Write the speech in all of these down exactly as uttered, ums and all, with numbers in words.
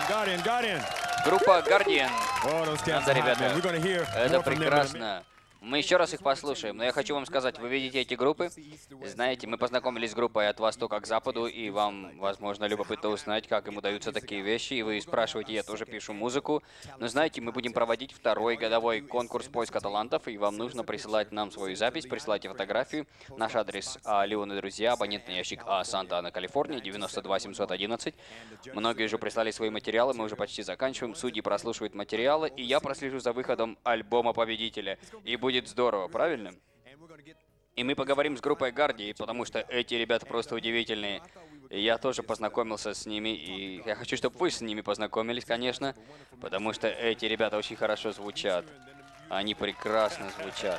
Группа Guardian. Да, ребята, это прекрасно. Мы еще раз их послушаем, но я хочу вам сказать, вы видите эти группы? Знаете, мы познакомились с группой от востока к западу, и вам, возможно, любопытно узнать, как им удаются такие вещи, и вы спрашиваете, я тоже пишу музыку. Но знаете, мы будем проводить второй годовой конкурс поиска талантов, и вам нужно присылать нам свою запись, присылайте фотографию. Наш адрес а, Леон и друзья, абонентный ящик А, Санта-Ана, Калифорния, девяносто два семьсот одиннадцать. Многие уже прислали свои материалы, мы уже почти заканчиваем, судьи прослушивают материалы, и я прослежу за выходом альбома победителя. И будет здорово, правильно? И мы поговорим с группой Guardian, потому что эти ребята просто удивительные. И я тоже познакомился с ними, и я хочу, чтобы вы с ними познакомились, конечно, потому что эти ребята очень хорошо звучат. Они прекрасно звучат.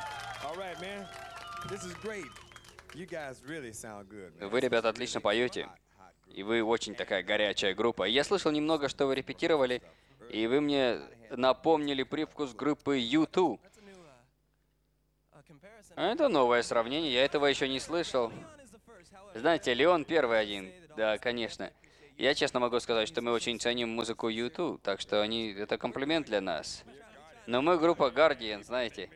Вы, ребята, отлично поете, и вы очень такая горячая группа. Я слышал немного, что вы репетировали, и вы мне напомнили привкус группы ю ту. Это новое сравнение, я этого еще не слышал. Знаете, Леон первый один. Да, конечно. Я честно могу сказать, что мы очень ценим музыку ю ту, так что они это комплимент для нас. Но мы группа Guardian, знаете.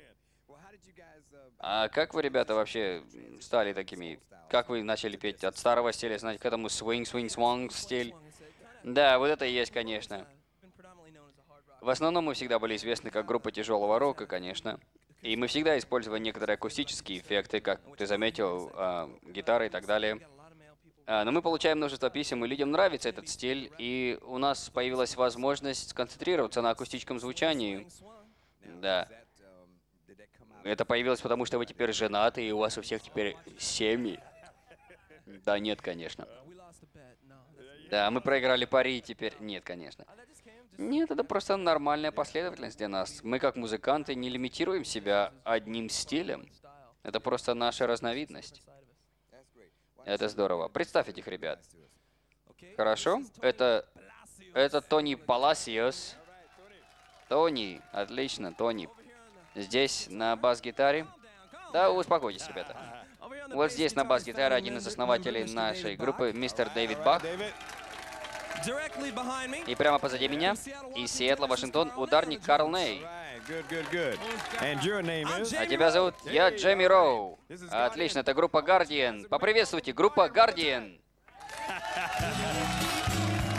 А как вы, ребята, вообще стали такими? Как вы начали петь от старого стиля, знаете, к этому swing, swing, swang стиль? Да, вот это и есть, конечно. В основном мы всегда были известны как группа тяжелого рока, конечно. И мы всегда использовали некоторые акустические эффекты, как ты заметил, э, гитары и так далее. Э, но мы получаем множество писем, и людям нравится этот стиль, и у нас появилась возможность сконцентрироваться на акустическом звучании. Да. Это появилось потому, что вы теперь женаты, и у вас у всех теперь семьи. Да нет, конечно. Да, мы проиграли пари, теперь нет, конечно. Нет, это просто нормальная последовательность для нас. Мы, как музыканты, не лимитируем себя одним стилем. Это просто наша разновидность. Это здорово. Представь этих ребят. Хорошо? Это... Это Тони Паласиос. Тони. Отлично, Тони. Здесь на бас-гитаре. Да, успокойтесь, ребята. Вот здесь на бас-гитаре один из основателей нашей группы, мистер Дэвид Бах. И прямо позади меня, из Сиэтла, Вашингтон, ударник Карл Ней. А тебя зовут? Я Джейми Роу. Отлично, это группа Guardian. Поприветствуйте, группа Guardian.